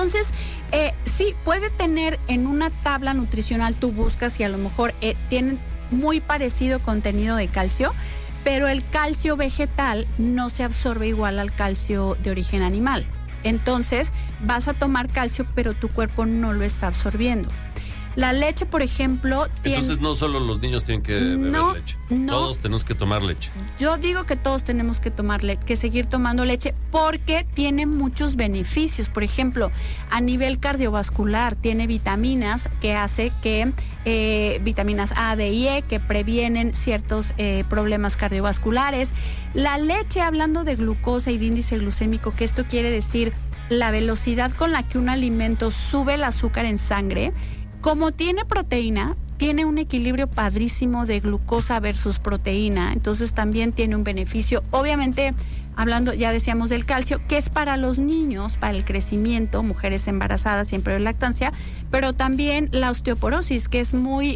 Entonces, sí, puede tener en una tabla nutricional, tú buscas y a lo mejor tienen muy parecido contenido de calcio, pero el calcio vegetal no se absorbe igual al calcio de origen animal. Entonces, vas a tomar calcio, pero tu cuerpo no lo está absorbiendo. La leche, por ejemplo, Entonces no solo los niños tienen que beber leche. No. Todos tenemos que tomar leche. Yo digo que todos tenemos que que seguir tomando leche porque tiene muchos beneficios. Por ejemplo, a nivel cardiovascular tiene vitaminas que hace que vitaminas A, D y E que previenen ciertos problemas cardiovasculares. La leche, hablando de glucosa y de índice glucémico, que esto quiere decir la velocidad con la que un alimento sube el azúcar en sangre. Como tiene proteína, tiene un equilibrio padrísimo de glucosa versus proteína, entonces también tiene un beneficio. Obviamente, hablando, ya decíamos del calcio, que es para los niños, para el crecimiento, mujeres embarazadas, siempre de lactancia, pero también la osteoporosis, que es muy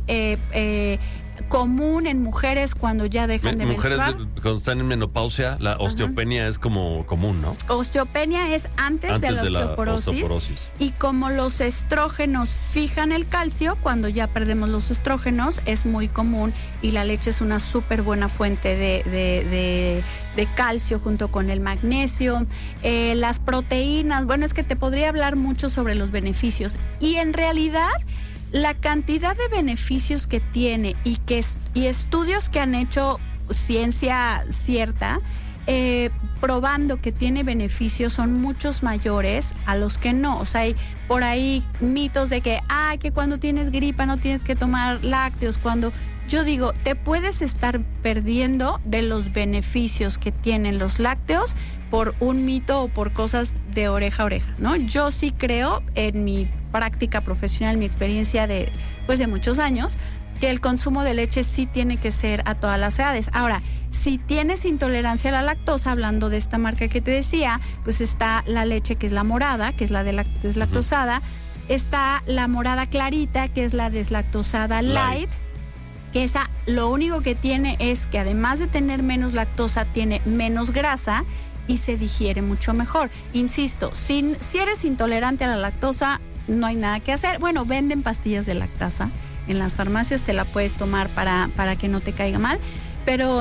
común en mujeres cuando ya dejan de menstruar. Mujeres cuando están en menopausia, la osteopenia es como común, ¿no? Osteopenia es antes de la osteoporosis. Y como los estrógenos fijan el calcio, cuando ya perdemos los estrógenos, es muy común y la leche es una súper buena fuente de calcio junto con el magnesio. Las proteínas, bueno, es que te podría hablar mucho sobre los beneficios. Y en realidad, la cantidad de beneficios que tiene y estudios que han hecho ciencia cierta, probando que tiene beneficios, son muchos mayores a los que no. O sea, hay por ahí mitos de que cuando tienes gripa no tienes que tomar lácteos. Cuando yo digo, te puedes estar perdiendo de los beneficios que tienen los lácteos por un mito o por cosas de oreja a oreja, ¿no? Yo sí creo, en mi práctica profesional, mi experiencia de muchos años, que el consumo de leche sí tiene que ser a todas las edades. Ahora, si tienes intolerancia a la lactosa, hablando de esta marca que te decía, pues está la leche que es la morada, que es la deslactosada, está la morada clarita, que es la deslactosada light, que esa lo único que tiene es que además de tener menos lactosa, tiene menos grasa y se digiere mucho mejor. Insisto, si eres intolerante a la lactosa, no hay nada que hacer. Bueno, venden pastillas de lactasa en las farmacias, te la puedes tomar para que no te caiga mal, pero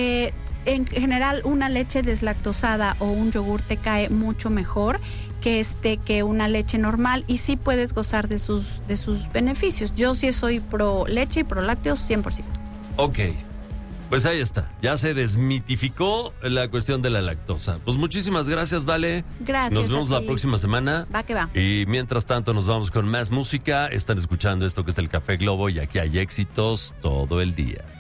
en general una leche deslactosada o un yogur te cae mucho mejor que una leche normal, y sí puedes gozar de sus beneficios. Yo sí soy pro leche y pro lácteos 100%. Ok. Pues ahí está, ya se desmitificó la cuestión de la lactosa. Pues muchísimas gracias, Vale. Gracias. Nos vemos la próxima semana. Va que va. Y mientras tanto nos vamos con más música. Están escuchando esto que es el Café Globo y aquí hay éxitos todo el día.